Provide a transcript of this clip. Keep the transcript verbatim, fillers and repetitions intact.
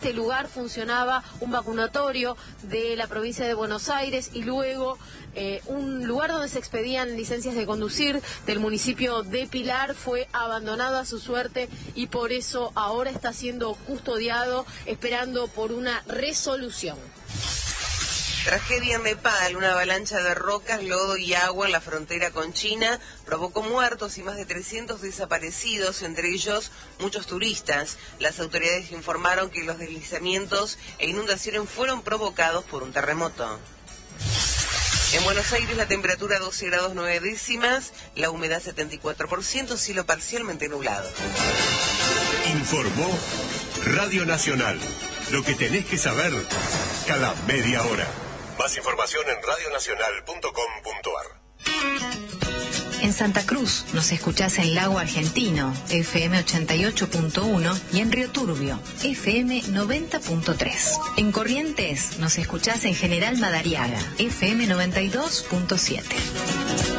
este lugar funcionaba un vacunatorio de la provincia de Buenos Aires y luego eh, un lugar donde se expedían licencias de conducir del municipio de Pilar fue abandonado a su suerte y por eso ahora está siendo custodiado esperando por una resolución. Tragedia en Nepal, una avalancha de rocas, lodo y agua en la frontera con China provocó muertos y más de trescientos desaparecidos, entre ellos muchos turistas. Las autoridades informaron que los deslizamientos e inundaciones fueron provocados por un terremoto. En Buenos Aires la temperatura doce grados nueve décimas, la humedad setenta y cuatro por ciento, cielo parcialmente nublado. Informó Radio Nacional. Lo que tenés que saber cada media hora. Más información en radio nacional punto com punto ar. En Santa Cruz nos escuchás en Lago Argentino, F M ochenta y ocho punto uno, y en Río Turbio, F M noventa punto tres. En Corrientes nos escuchás en General Madariaga, F M noventa y dos punto siete.